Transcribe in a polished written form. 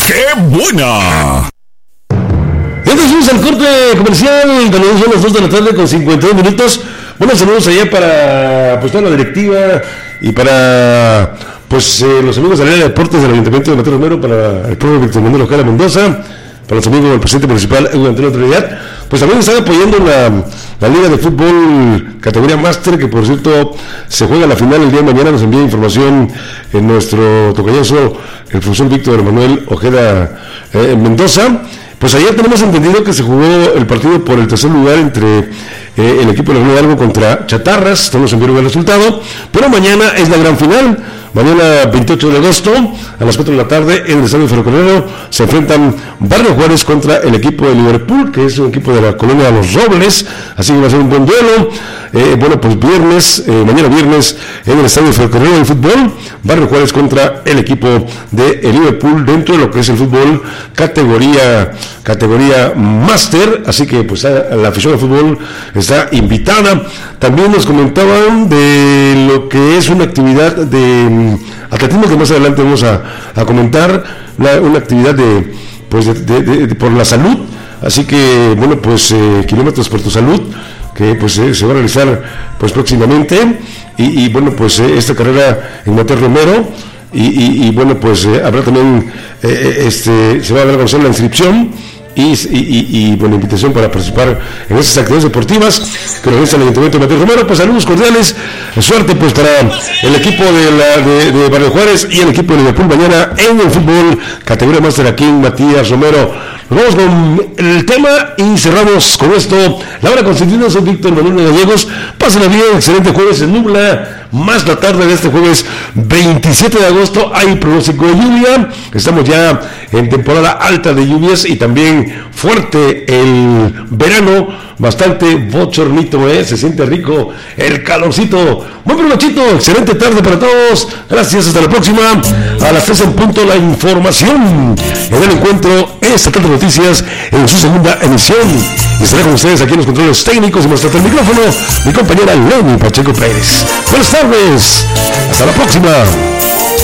¡Qué buena! Entonces fuimos al corte comercial, también son las 2 de la tarde con 52 minutos. Bueno, saludos allá para pues toda la directiva y para pues los amigos del área de deportes del Ayuntamiento de Mateo Romero, para el propio Víctor Manuel Ojeda Mendoza, para los amigos del presidente municipal Eugenio Antonio Trinidad. Pues también están apoyando la Liga de Fútbol categoría Máster, que por cierto se juega la final el día de mañana. Nos envía información en nuestro tocayazo, el profesor Víctor Manuel Ojeda Mendoza. Pues ayer tenemos entendido que se jugó el partido por el tercer lugar entre el equipo de la Unión Hidalgo contra Chatarras. Estamos enviando el resultado, pero mañana es la gran final. Mañana 28 de agosto a las 4 de la tarde en el Estadio Ferrocarril se enfrentan Barrio Juárez contra el equipo de Liverpool, que es un equipo de la colonia de Los Robles, así que va a ser un buen duelo. Bueno, pues mañana viernes en el Estadio Ferrocarril de fútbol, Barrio Juárez contra el equipo de Liverpool dentro de lo que es el fútbol categoría máster, así que pues la afición de fútbol está invitada. También nos comentaban de lo que es una actividad de atletismo que más adelante vamos a comentar, una actividad por la salud, así que bueno, pues kilómetros por tu salud, que pues se va a realizar pues próximamente, y bueno, pues esta carrera en Mateo Romero, y bueno, pues habrá también se va a dar a conocer la inscripción y bueno, invitación para participar en esas actividades deportivas que organiza el Ayuntamiento de Mateo Romero. Pues saludos cordiales, suerte pues para el equipo de Barrio Juárez y el equipo de Liverpool mañana en el fútbol categoría máster aquí en Matías Romero. Nos vamos con el tema y cerramos con esto. La hora consentida, soy Víctor Manuel Gallegos. Pásenla bien, excelente jueves, se nubla más la tarde de este jueves 27 de agosto. Hay pronóstico de lluvia, estamos ya en temporada alta de lluvias y también fuerte el verano, bastante bochornito, se siente rico el calorcito. Buen provechito, excelente tarde para todos, gracias, hasta la próxima. A las 3 en punto la información en el encuentro esta tarde noticias en su segunda emisión. Y estaré con ustedes aquí en los controles técnicos y mostrando el micrófono mi compañera Lenny Pacheco Pérez. Buenas tardes, hasta la próxima.